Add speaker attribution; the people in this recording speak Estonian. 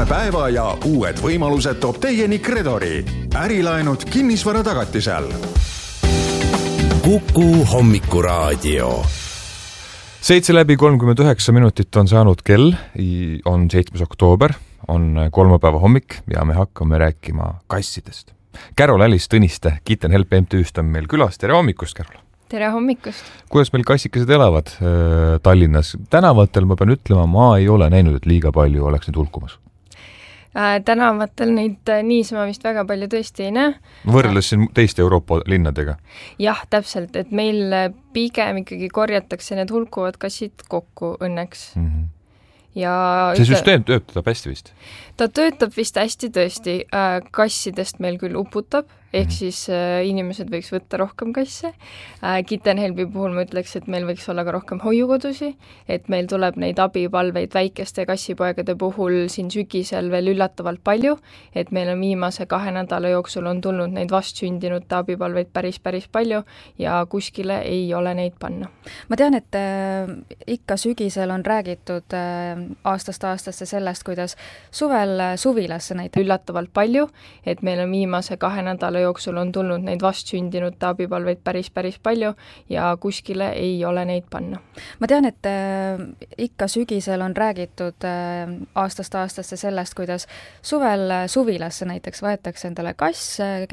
Speaker 1: Uue päeva ja uued võimalused toob teieni Kredori. Ärilaenud kinnisvara tagatisel.
Speaker 2: Kuku hommikuraadio.
Speaker 3: 7:39 on saanud kell, on 7. oktoober, on kolmapäeva hommik ja me hakkame rääkima kassidest. Carol Alice Tõniste Kitten Help MTÜ-st on meil külas. Tere hommikust, Carol!
Speaker 4: Tere hommikust!
Speaker 3: Kuidas meil kassikesed elavad Tallinnas? Tänavatel ma pean ütlema, ma ei ole näinud, et liiga palju oleks neid hulkumas.
Speaker 4: Tänavatel neid niisama vist väga palju tõesti ei näe.
Speaker 3: Võrreldes siin teiste Euroopa linnadega?
Speaker 4: Jah, täpselt, et meil pigem ikkagi korjatakse need hulkuvad kassid kokku õnneks. Ja
Speaker 3: see süsteem töötab hästi vist?
Speaker 4: Ta töötab vist hästi tõesti. Kassidest meil küll uputab, ehk siis inimesed võiks võtta rohkem kasse. Kitten Helpi puhul ma ütleks, et meil võiks olla ka rohkem hoiukodusi, et meil tuleb neid abipalveid väikeste kassipoegade puhul siin sügisel veel üllatavalt palju, et meil on viimase 2 nädala jooksul on tulnud neid vastsündinute abipalveid päris palju ja kuskile ei ole neid panna.
Speaker 5: Ma tean, et ikka sügisel on räägitud aastast aastasse sellest, kuidas suvel suvilasse näiteks
Speaker 4: üllatavalt palju, et meil on viimase 2 nädala jooksul on tulnud neid vastsündinute abipalveid päris palju ja kuskile ei ole neid panna.
Speaker 5: Ma tean, et ikka sügisel on räägitud aastast aastasse sellest, kuidas suvel suvilasse näiteks võetakse endale kass,